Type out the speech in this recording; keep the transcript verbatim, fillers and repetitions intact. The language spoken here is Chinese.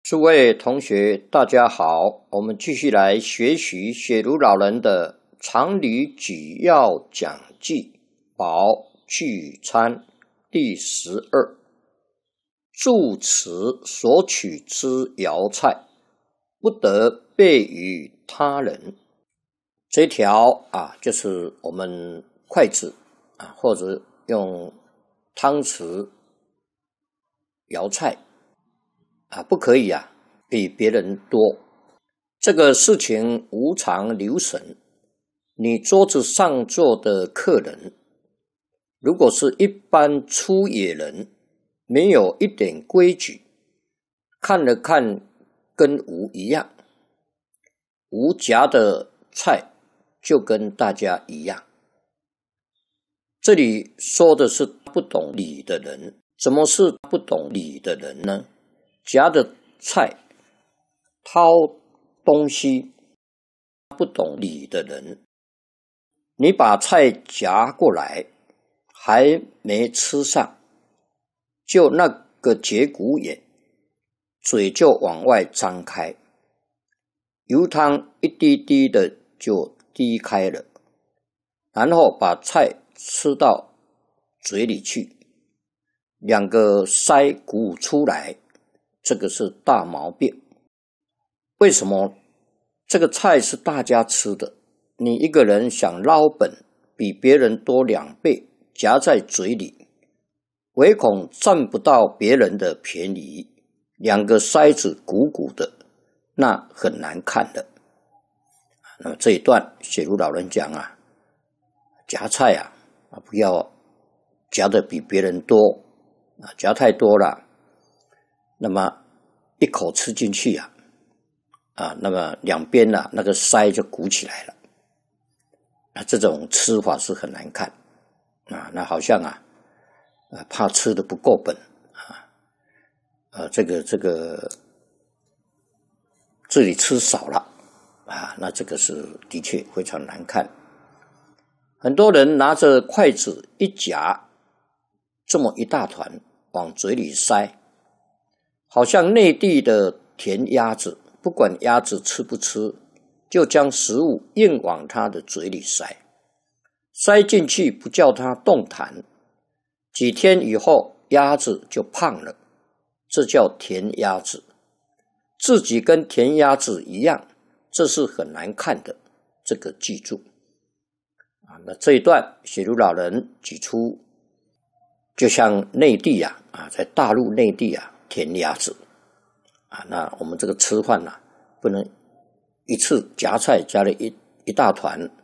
诸位同学，大家好，我们继续来学习雪茹老人的《常旅举要讲记宝聚餐》第十二。住持所取之肴菜，不得备于他人。这条啊，就是我们筷子啊，或者用汤匙舀菜啊，不可以啊，比别人多。这个事情无常留神，你桌子上坐的客人，如果是一般粗野人，没有一点规矩，看了看跟无一样，无夹的菜就跟大家一样。这里说的是不懂礼的人。什么是不懂礼的人呢？夹的菜掏东西，不懂礼的人，你把菜夹过来还没吃上，就那个节骨眼，嘴就往外张开，油汤一滴滴的就滴开了，然后把菜吃到嘴里去，两个腮鼓出来，这个是大毛病。为什么？这个菜是大家吃的，你一个人想捞本比别人多两倍夹在嘴里，唯恐占不到别人的便宜，两个腮子鼓鼓的，那很难看的。那么这一段雪茹老人讲啊，夹菜啊，不要夹的比别人多啊，夹太多了，那么一口吃进去啊，啊，那么两边啊那个腮就鼓起来了，啊，这种吃法是很难看啊，那好像啊，啊怕吃的不够本啊，啊这个这个这里吃少了啊，那这个是的确非常难看。很多人拿着筷子一夹，这么一大团往嘴里塞，好像内地的填鸭子，不管鸭子吃不吃，就将食物硬往它的嘴里塞，塞进去不叫它动弹，几天以后鸭子就胖了，这叫填鸭子。自己跟填鸭子一样，这是很难看的，这个记住啊。那这一段雪茹老人举出，就像内地啊啊，在大陆内地啊填鸭子啊，那我们这个吃饭啊，不能一次夹菜夹了一一大团